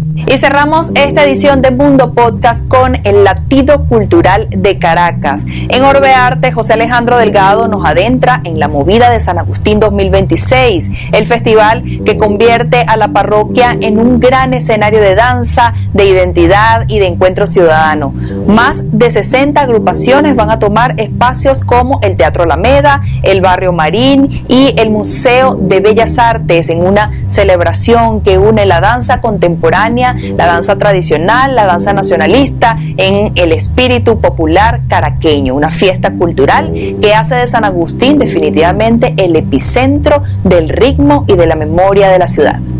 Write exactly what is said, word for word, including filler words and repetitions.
Y cerramos esta edición de Mundo Podcast con el latido cultural de Caracas. En Orbe Arte, José Alejandro Delgado nos adentra en la movida de San Agustín dos mil veintiséis, el festival que convierte a la parroquia en un gran escenario de danza, de identidad y de encuentro ciudadano. Más de sesenta agrupaciones van a tomar espacios como el Teatro Alameda, el Barrio Marín y el Museo de Bellas Artes en una celebración que une la danza contemporánea, la danza tradicional, la danza nacionalista en el espíritu popular caraqueño, una fiesta cultural que hace de San Agustín definitivamente el epicentro del ritmo y de la memoria de la ciudad.